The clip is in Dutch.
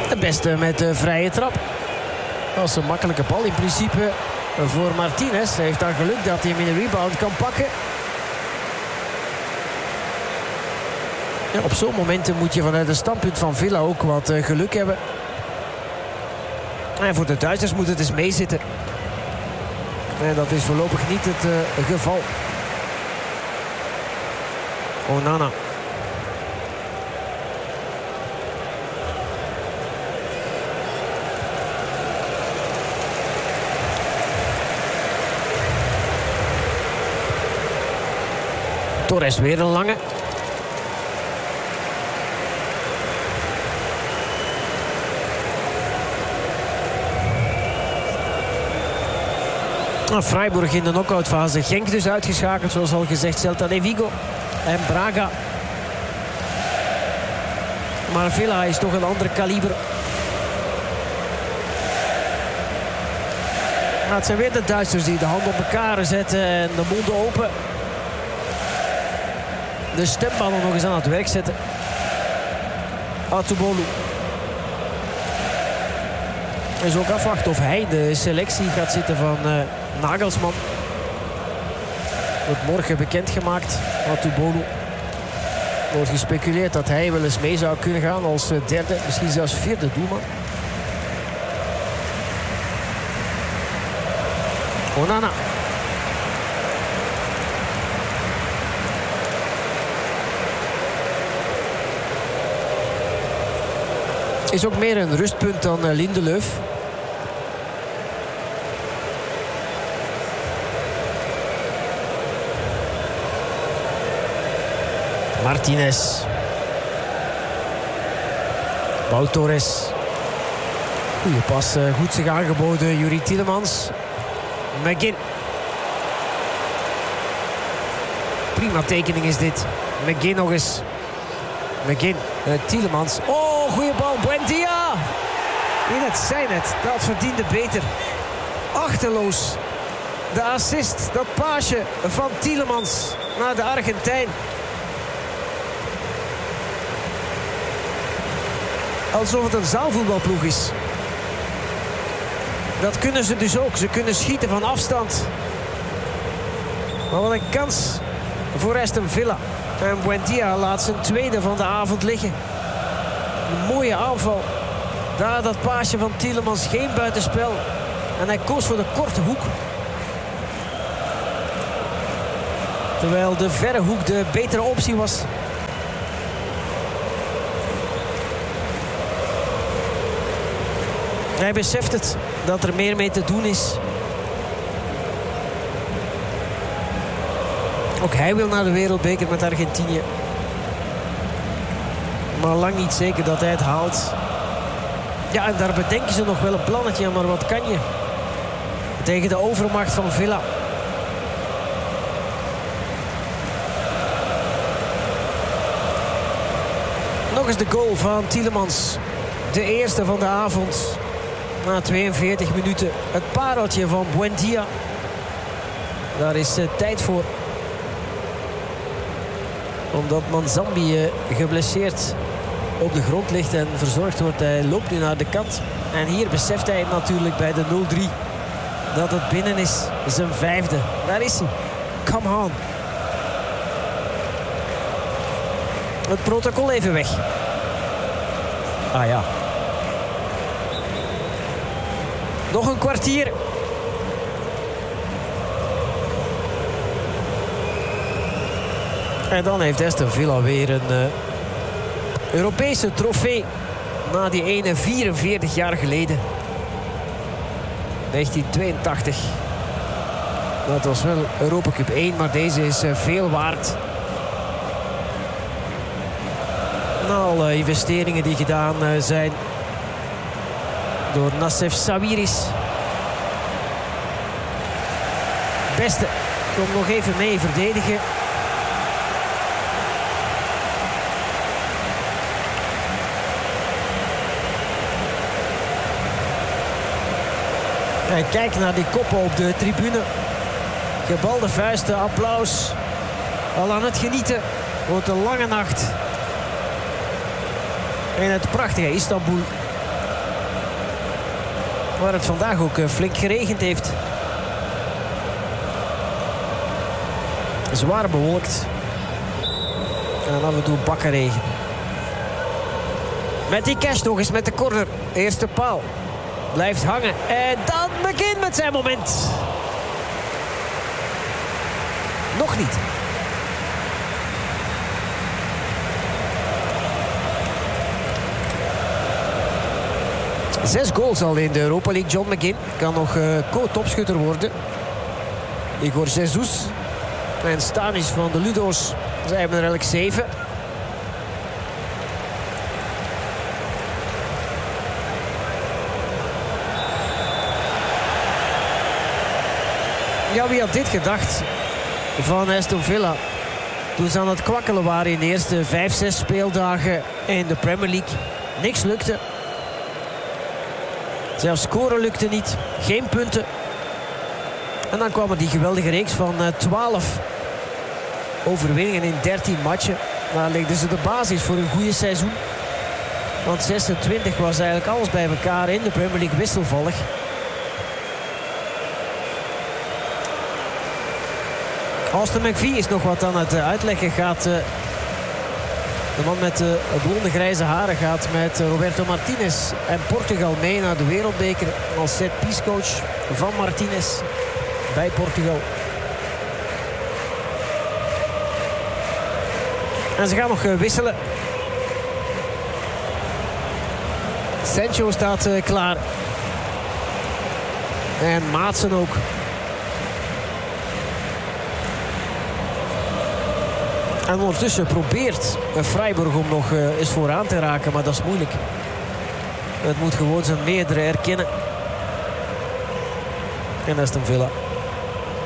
De beste met de vrije trap. Dat is een makkelijke bal in principe voor Martinez. Hij heeft dan geluk dat hij hem in de rebound kan pakken. Ja, op zo'n momenten moet je vanuit het standpunt van Villa ook wat geluk hebben. En voor de Duitsers moet het eens meezitten. En dat is voorlopig niet het geval. Onana. Torres weer een lange. Freiburg in de knock-outfase. Genk dus uitgeschakeld, zoals al gezegd. Celta de Vigo en Braga. Maar Villa is toch een ander kaliber. Maar het zijn weer de Duitsers die de hand op elkaar zetten en de monden open. De stemballen nog eens aan het werk zetten. Atubolu. En zo ook afwachten of hij de selectie gaat zitten van Nagelsman. Wordt morgen bekendgemaakt. Atubolu. Wordt gespeculeerd dat hij wel eens mee zou kunnen gaan als derde, misschien zelfs vierde doelman. Onana. Is ook meer een rustpunt dan Lindelöf. Martinez. Pau Torres. Goeie pas, goed zich aangeboden. Yuri Tielemans. McGinn. Prima tekening is dit. McGinn nog eens. McGinn. Tielemans. Oh, goeie bal. Buendia. In het zijnet. Dat verdiende beter. Achterloos. De assist. Dat paasje van Tielemans naar de Argentijn. Alsof het een zaalvoetbalploeg is. Dat kunnen ze dus ook. Ze kunnen schieten van afstand. Maar wat een kans voor Aston Villa. En Buendia laat zijn tweede van de avond liggen. Een mooie aanval. Daar dat paasje van Tielemans, geen buitenspel. En hij koos voor de korte hoek. Terwijl de verre hoek de betere optie was. Hij beseft het, dat er meer mee te doen is. Ook hij wil naar de wereldbeker met Argentinië. Maar lang niet zeker dat hij het haalt. Ja, en daar bedenken ze nog wel een plannetje, maar wat kan je? Tegen de overmacht van Villa. Nog eens de goal van Tielemans. De eerste van de avond. Na 42 minuten. Het pareltje van Buendia. Daar is tijd voor. Omdat Manzambi geblesseerd op de grond ligt en verzorgd wordt. Hij loopt nu naar de kant. En hier beseft hij natuurlijk bij de 0-3 dat het binnen is. Zijn vijfde. Daar is hij. Come on. Het protocol even weg. Ah ja. Nog een kwartier. En dan heeft Aston Villa weer een Europese trofee. Na die ene 44 jaar geleden. 1982. Dat was wel Europa Cup 1, maar deze is veel waard. Na alle investeringen die gedaan zijn door Nassef Sawiris. Beste komt nog even mee verdedigen. En kijk naar die koppen op de tribune. Gebalde vuisten, applaus. Al aan het genieten. Wordt een lange nacht. In het prachtige Istanbul. Waar het vandaag ook flink geregend heeft. Zwaar bewolkt. En af en toe bakkenregen. Met die Cash nog eens met de corner. Eerste paal. Blijft hangen. En dan McGinn met zijn moment. Nog niet. Zes goals al in de Europa League. John McGinn kan nog co-topschutter worden. Igor Jesus en Stanis van de Ludo's. Zij hebben er eigenlijk 7. Ja, wie had dit gedacht van Aston Villa? Toen ze aan het kwakkelen waren in de eerste 5-6 speeldagen in de Premier League. Niks lukte. Zelfs scoren lukte niet. Geen punten. En dan kwam er die geweldige reeks van 12 overwinningen in 13 matchen. Daar legden ze de basis voor een goede seizoen. Want 26 was eigenlijk alles bij elkaar in de Premier League wisselvallig. Austin McVie is nog wat aan het uitleggen. De man met de blonde grijze haren gaat met Roberto Martinez en Portugal mee naar de Wereldbeker als set-piece coach van Martinez bij Portugal. En ze gaan nog wisselen. Sancho staat klaar. En Maatsen ook. En ondertussen probeert Freiburg om nog eens vooraan te raken, maar dat is moeilijk. Het moet gewoon zijn meerdere erkennen. En Aston Villa